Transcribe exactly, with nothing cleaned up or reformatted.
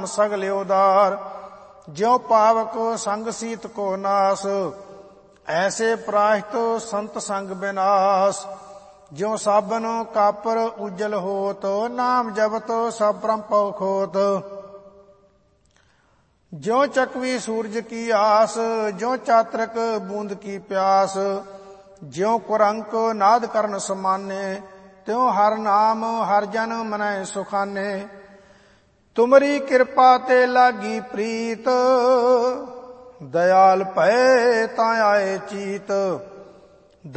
ਨਾਮ ਸਗਲੇ ਉਦਾਰ। ज्यों पावक संग सीत को नास, ऐसे प्राहित संत संग विनाश। ज्यों साबन कापर उज्जल होत, नाम जपत सब परम पव खोत। ज्यों चकवी सूरज की आस, ज्यों चातरक बूंद की प्यास। ज्यों कुरंक नाद करन समाने, त्यों हर नाम हर जन मनै सुखाने। तुमरी कृपा ते लागी प्रीत, दयाल भय तां आए चीत।